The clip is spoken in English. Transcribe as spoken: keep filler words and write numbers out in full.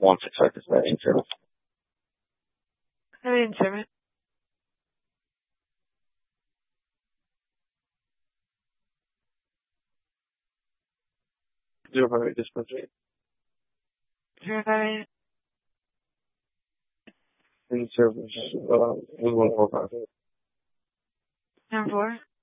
One six five is that in service. I'm in service. Zero five eight dispatch. Zero five eight. In service. Uh, one one four five. Number four.